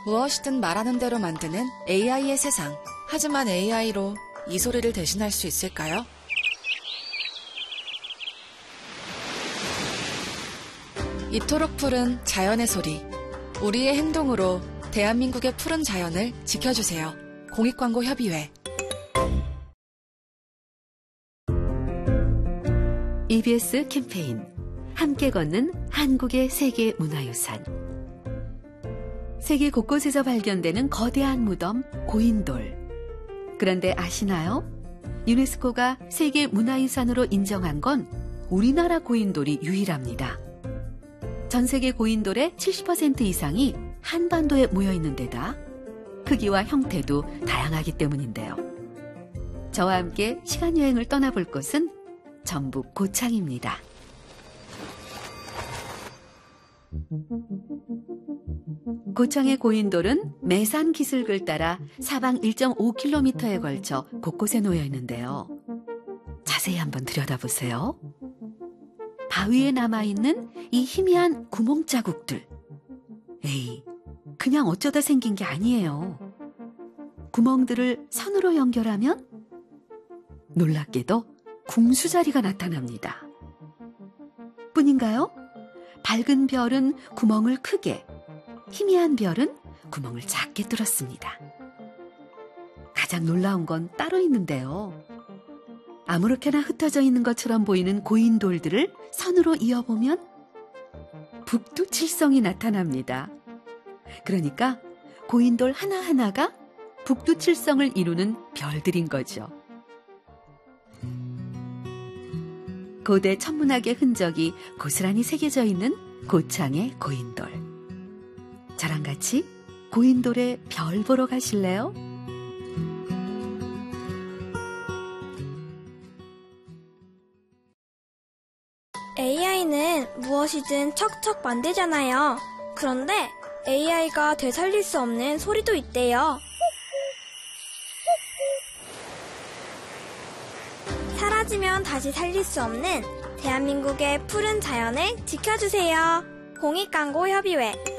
무엇이든 말하는 대로 만드는 AI의 세상. 하지만 AI로 이 소리를 대신할 수 있을까요? 이토록 푸른 자연의 소리. 우리의 행동으로 대한민국의 푸른 자연을 지켜주세요. 공익광고협의회. EBS 캠페인 함께 걷는 한국의 세계 문화유산. 세계 곳곳에서 발견되는 거대한 무덤 고인돌. 그런데 아시나요? 유네스코가 세계 문화유산으로 인정한 건 우리나라 고인돌이 유일합니다. 전 세계 고인돌의 70% 이상이 한반도에 모여 있는 데다 크기와 형태도 다양하기 때문인데요. 저와 함께 시간여행을 떠나볼 곳은 전북 고창입니다. 고창의 고인돌은 매산 기슭을 따라 사방 1.5km에 걸쳐 곳곳에 놓여 있는데요. 자세히 한번 들여다보세요. 바위에 남아있는 이 희미한 구멍 자국들. 에이, 그냥 어쩌다 생긴 게 아니에요. 구멍들을 선으로 연결하면 놀랍게도 궁수자리가 나타납니다. 뿐인가요? 밝은 별은 구멍을 크게, 희미한 별은 구멍을 작게 뚫었습니다. 가장 놀라운 건 따로 있는데요. 아무렇게나 흩어져 있는 것처럼 보이는 고인돌들을 선으로 이어보면 북두칠성이 나타납니다. 그러니까 고인돌 하나하나가 북두칠성을 이루는 별들인 거죠. 고대 천문학의 흔적이 고스란히 새겨져 있는 고창의 고인돌. 저랑 같이 고인돌의 별 보러 가실래요? AI는 무엇이든 척척 만들잖아요. 그런데 AI가 되살릴 수 없는 소리도 있대요. 사라지면 다시 살릴 수 없는 대한민국의 푸른 자연을 지켜주세요. 공익광고협의회.